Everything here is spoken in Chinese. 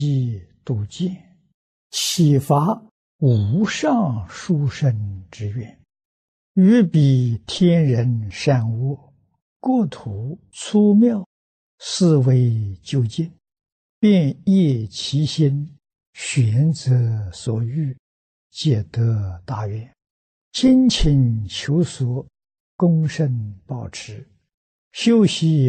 亦度见，启发无上殊胜之愿，于彼天人善恶，国土粗妙，思维究竟，便业其心，选择所欲，皆得大愿。精勤求索，恭慎保持，修习